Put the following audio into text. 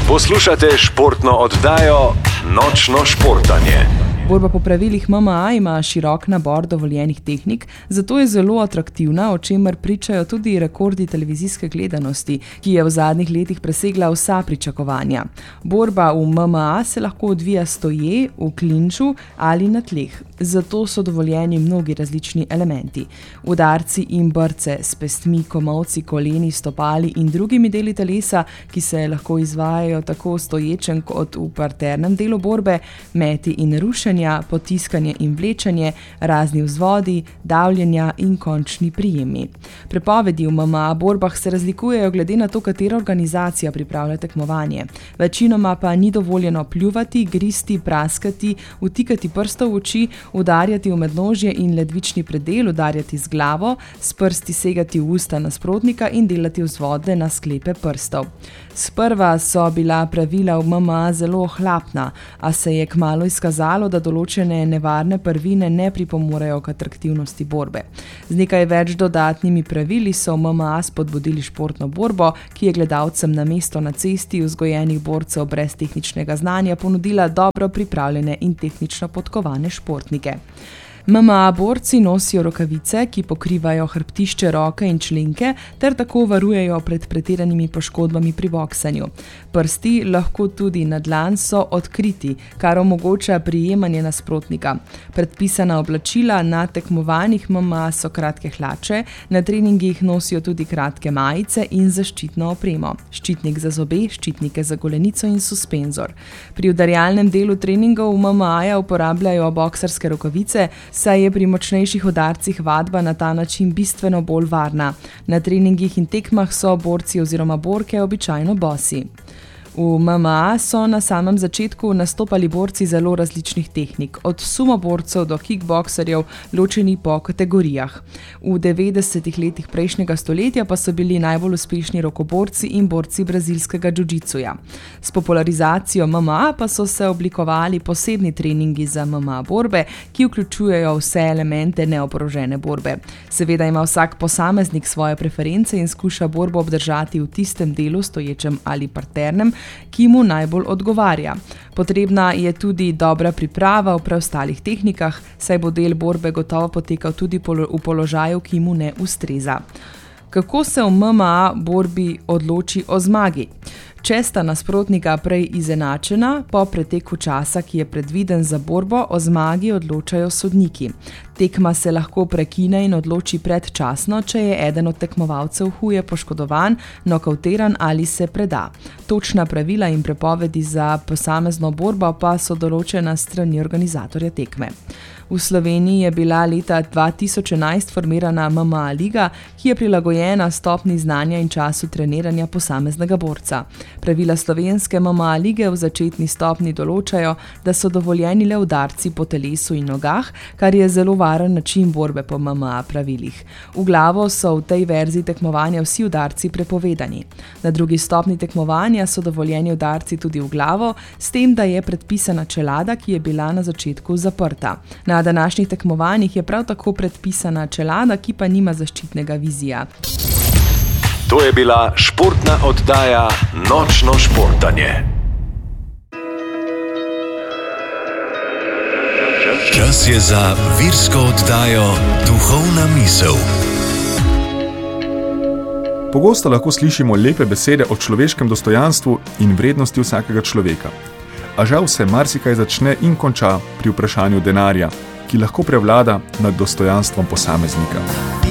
Poslušate športno oddajo Nočno športanje. Borba po pravilih MMA ima širok nabor dovoljenih tehnik, zato je zelo atraktivna, o čemer pričajo tudi rekordi televizijske gledanosti, ki je v zadnjih letih presegla vsa pričakovanja. Borba v MMA se lahko odvija stoje, v klinču ali na tleh, zato so dovoljeni mnogi različni elementi. Udarci in brce s pestmi, komolci, koleni, stopali in drugimi deli telesa, ki se lahko izvajajo tako v stoječem kot v parternem delu borbe, meti in rušenja, potiskanje in vlečanje, razni vzvodi, davljenja in končni prijemi. Prepovedi v MMA borbah se razlikujejo glede na to, katera organizacija pripravlja tekmovanje. Večinoma pa ni dovoljeno pljuvati, gristi, praskati, vtikati prstov v oči, udarjati v mednožje in ledvični predel, udarjati z glavo, s prsti segati v usta nasprotnika in delati vzvode na sklepe prstov. Sprva so bila pravila v MMA zelo ohlapna, a se je kmalu izkazalo, da določene nevarne prvine ne pripomorejo k atraktivnosti borbe. Z nekaj več dodatnimi pravili so v MMA spodbudili športno borbo, ki je gledalcem namesto na cesti vzgojenih borcev brez tehničnega znanja ponudila dobro pripravljene in tehnično podkovane športnike. MMA borci nosijo rokavice, ki pokrivajo hrbtišče, roke in členke ter tako varujejo pred pretiranimi poškodbami pri boksanju. Prsti, lahko tudi na dlan, so odkriti, kar omogoča prijemanje nasprotnika. Predpisana oblačila na tekmovanjih MMA so kratke hlače, na treningih nosijo tudi kratke majice in zaščitno opremo. Ščitnik za zobe, ščitnike za golenico in suspenzor. Pri udarjalnem delu treningov v MMA uporabljajo boksarske rokavice, saj je pri močnejših udarcih vadba na ta način bistveno bolj varna. Na treningih in tekmah so borci oziroma borke običajno bosi. V MMA so na samem začetku nastopali borci zelo različnih tehnik, od sumoborcev do kickbokserjev, ločeni po kategorijah. V 90. letih prejšnjega stoletja pa so bili najbolj uspešni rokoborci in borci brazilskega džudžicuja. S popularizacijo MMA pa so se oblikovali posebni treningi za MMA borbe, ki vključujejo vse elemente neoborožene borbe. Seveda ima vsak posameznik svoje preference in skuša borbo obdržati v tistem delu, stoječem ali parternem, ki mu najbolj odgovarja. Potrebna je tudi dobra priprava v preostalih tehnikah, saj bo del borbe gotovo potekal tudi v položaju, ki mu ne ustreza. Kako se v MMA borbi odloči o zmagi? Če sta nasprotnika prej izenačena, po preteku časa, ki je predviden za borbo, o zmagi odločajo sodniki. Tekma se lahko prekine in odloči predčasno, če je eden od tekmovalcev huje poškodovan, nokavtiran ali se preda. Točna pravila in prepovedi za posamezno borbo pa so določena s strani organizatorja tekme. V Sloveniji je bila leta 2011 formirana MMA liga, ki je prilagojena stopnji znanja in času treniranja posameznega borca. Pravila slovenske MMA lige v začetni stopnji določajo, da so dovoljeni le udarci po telesu in nogah, kar je zelo varen način borbe po MMA pravilih. V glavo so v tej verziji tekmovanja vsi udarci prepovedani. Na drugi stopnji tekmovanja so dovoljeni udarci tudi v glavo, s tem, da je predpisana čelada, ki je bila na začetku zaprta. Na današnjih tekmovanjih je prav tako predpisana čelada, ki pa nima zaščitnega vizija. To je bila športna oddaja Nočno športanje. Čas je za virsko oddajo Duhovna misel. Pogosto lahko slišimo lepe besede o človeškem dostojanstvu in vrednosti vsakega človeka. A žal se marsikaj začne in konča pri vprašanju denarja, ki lahko prevlada nad dostojanstvom posameznika.